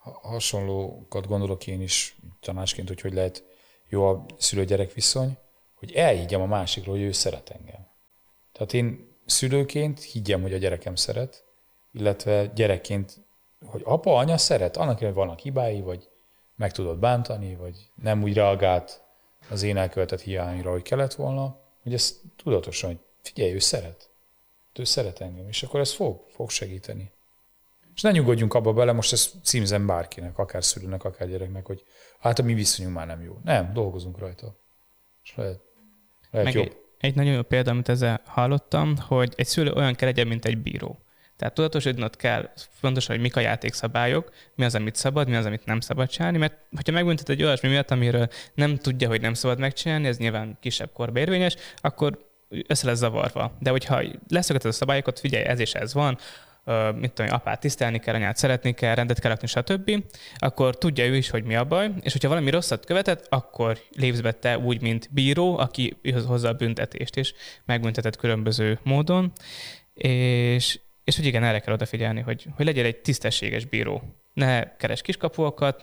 hasonlókat gondolok én is tanácsként, hogy lehet jó a szülő-gyerek viszony, hogy elhiggyem a másikról, hogy ő szeret engem. Tehát én szülőként higgyem, hogy a gyerekem szeret, illetve gyerekként, hogy apa, anya szeret, annak hogy vannak hibái, vagy meg tudod bántani, vagy nem úgy reagált az én elkövetett hiányra, hogy kellett volna, hogy ezt tudatosan, hogy figyelj, ő szeret engem, és akkor ez fog segíteni. És ne nyugodjunk abba bele, most ezt címzem bárkinek, akár szülőnek, akár gyereknek, hogy hát a mi viszonyunk már nem jó. Nem, dolgozunk rajta. És lehet jobb. Egy nagyon jó példa, amit ezzel hallottam, hogy egy szülő olyan kell legyen, mint egy bíró. Tehát tudatosodnod kell fontosan, hogy mik a játékszabályok, mi az, amit szabad, mi az, amit nem szabad csinálni, mert hogyha megbüntet egy olyasmi miatt, amiről nem tudja, hogy nem szabad megcsinálni, ez nyilván kisebb korban érvényes, akkor össze lesz zavarva. De hogyha leszögeted a szabályokat, figyelj, ez és ez van, mit tudom, apát tisztelni kell, anyát szeretni kell, rendet kell rakni, stb., akkor tudja ő is, hogy mi a baj, és hogyha valami rosszat követett, akkor lépsz be te úgy, mint bíró, aki hozza a büntetést, és megbüntetett különböző módon, és hogy igen, erre kell odafigyelni, hogy legyél egy tisztességes bíró. Ne keres kiskapuakat,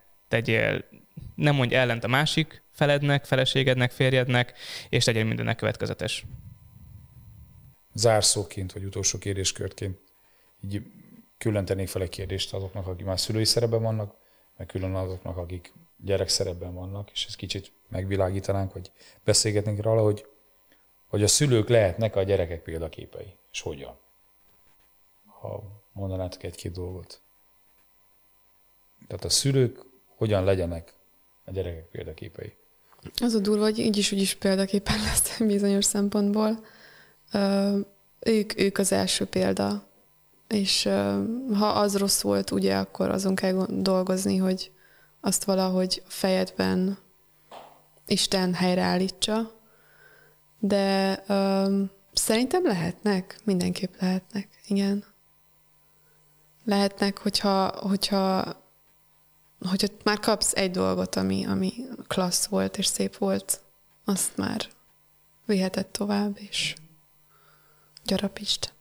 ne mondj ellent a másik felednek, feleségednek, férjednek, és legyél mindennek következetes. Zárszóként, vagy utolsó kérdéskörként így külön tennék fel egy kérdést azoknak, akik már szülői szerepben vannak, meg külön azoknak, akik gyerek szerepben vannak, és ezt kicsit megvilágítanánk, hogy beszélgetnénk róla, hogy a szülők lehetnek a gyerekek példaképei, és hogyan. Ha mondanátok egy-két dolgot. Tehát a szülők hogyan legyenek a gyerekek példaképei. Az a durva, hogy így is úgy is példaképpen lesz bizonyos szempontból. Ők az első példa. És ha az rossz volt, ugye, akkor azon kell dolgozni, hogy azt valahogy a fejedben Isten helyreállítsa. De szerintem lehetnek, mindenképp lehetnek, igen. Lehetnek, hogyha már kapsz egy dolgot, ami klassz volt és szép volt, azt már viheted tovább, és gyarapítsd.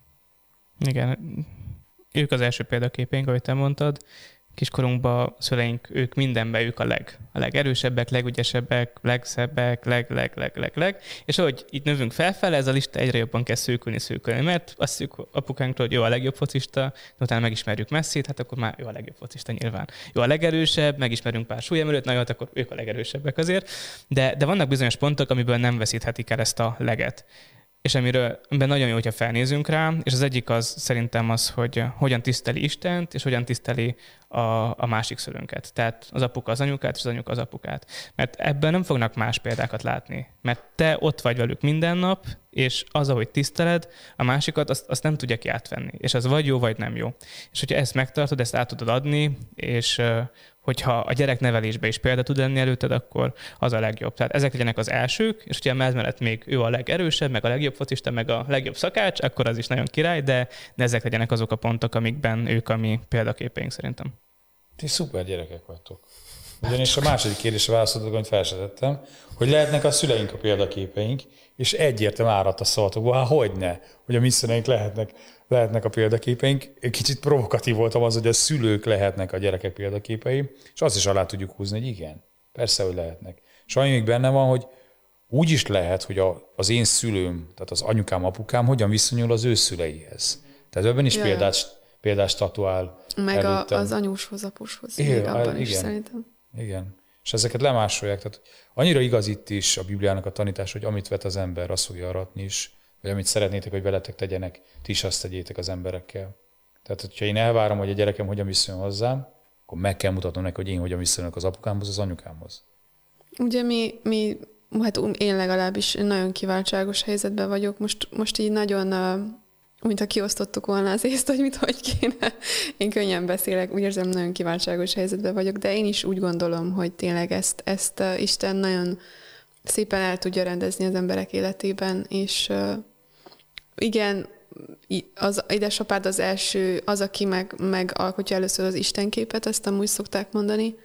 Igen, ők az első példaképénk, ahogy te mondtad. Kiskorunkban a szüleink, ők mindenben, ők a legerősebbek, legügyesebbek, legszebbek, leg. És ahogy így növünk felfele, ez a lista egyre jobban kell szűkülni, mert azt hiszük apukánkról, hogy jó a legjobb focista, de utána megismerjük Messit, hát akkor már jó a legjobb focista nyilván. Jó a legerősebb, megismerünk pár súlyemelőt, na jó, hát akkor ők a legerősebbek azért. De vannak bizonyos pontok, amiből nem veszíthetik el ezt a leget. És amiben nagyon jó, hogyha felnézünk rá, és az egyik az szerintem az, hogy hogyan tiszteli Istent, és hogyan tiszteli a másik szülőnket. Tehát az apuka az anyukát, és az anyuka az apukát. Mert ebben nem fognak más példákat látni. Mert te ott vagy velük minden nap, és az, ahogy tiszteled, a másikat, azt nem tudja ki átvenni. És az vagy jó, vagy nem jó. És hogyha ezt megtartod, ezt át tudod adni, és hogyha a gyereknevelésbe is példa tud lenni előtted, akkor az a legjobb. Tehát ezek legyenek az elsők, és hogyha mellett még ő a legerősebb, meg a legjobb focista, meg a legjobb szakács, akkor az is nagyon király, de ezek legyenek azok a pontok, amikben ők a mi példaképeink szerintem. Ti szuper gyerekek vagytok. Ugyanis a második kérdésre válaszoltok, amit felsetettem, hogy lehetnek a szüleink a példaképeink, és egyértelműen áradt a szavakból, hát hogyne, hogy a mi szüleink lehetnek a példaképeink. Kicsit provokatív voltam az, hogy a szülők lehetnek a gyerekek példaképei, és azt is alá tudjuk húzni, hogy igen, persze, hogy lehetnek. És ami még benne van, hogy úgy is lehet, hogy az én szülőm, tehát az anyukám, apukám hogyan viszonyul az ő szüleihez. Tehát ebben is példás statuál. Meg az anyóshoz, apushoz. Még abban is szerintem. Igen. És ezeket lemásolják. Tehát annyira igaz itt is a Bibliának a tanítás, hogy amit vet az ember, azt fogja aratni is, vagy amit szeretnétek, hogy veletek tegyenek, ti is azt tegyétek az emberekkel. Tehát, hogyha én elvárom, hogy a gyerekem hogyan viszonyul hozzám, akkor meg kell mutatnom neki, hogy én hogyan viszonyulok az apukámhoz, az anyukámhoz. Ugye hát én legalábbis nagyon kiváltságos helyzetben vagyok. Most így nagyon, mintha kiosztottuk volna az észt, hogy kéne. Én könnyen beszélek, úgy érzem, nagyon kiváltságos helyzetben vagyok, de én is úgy gondolom, hogy tényleg ezt Isten nagyon szépen el tudja rendezni az emberek életében, és igen, az édesapád az első, az, aki megalkotja először az Istenképet, ezt amúgy szokták mondani,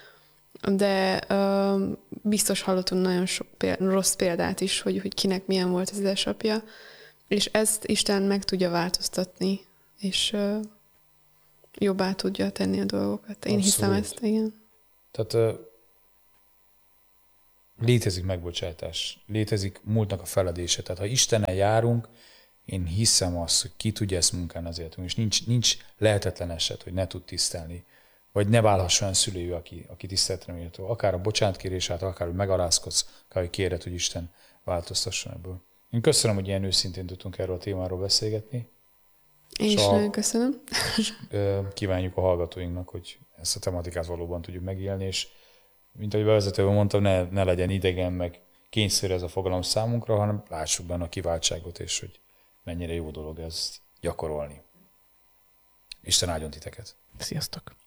de biztos hallottunk nagyon sok rossz példát is, hogy kinek milyen volt az édesapja, és ezt Isten meg tudja változtatni, és jobbá tudja tenni a dolgokat. Én hiszem Abszolút. ezt, igen. Tehát létezik megbocsátás, létezik múltnak a feledése. Tehát ha Istennel járunk, én hiszem azt, hogy ki tudja ezt munkálni az életünk, és nincs lehetetlen eset, hogy ne tud tisztelni, vagy ne válhasson olyan szülő, aki tiszteletre méltó. Akár a bocsánatkérés által, akár hogy megalázkodsz, akár hogy kéred, hogy Isten változtasson ebből. Én köszönöm, hogy ilyen őszintén tudtunk erről a témáról beszélgetni. Én is nagyon köszönöm. Kívánjuk a hallgatóinknak, hogy ezt a tematikát valóban tudjuk megélni, és mint ahogy bevezetőben mondtam, ne legyen idegen, meg kényszerű ez a fogalom számunkra, hanem lássuk benne a kiváltságot, és hogy mennyire jó dolog ezt gyakorolni. Isten áldjon titeket! Sziasztok!